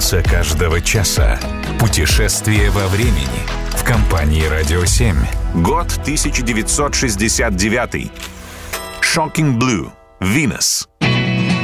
Вкуса каждого часа. Путешествие во времени. В компании «Радио 7». Год 1969. Shocking Blue. Venus.